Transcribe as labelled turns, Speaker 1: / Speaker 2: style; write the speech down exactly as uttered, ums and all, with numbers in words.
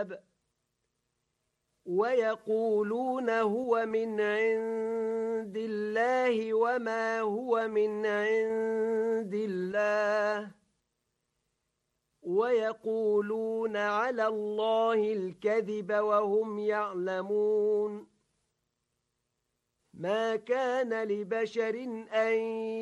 Speaker 1: الكتاب ويقولون هو من عند الله وما هو من عند الله ويقولون على الله الكذب وهم يعلمون ما كان لبشر أن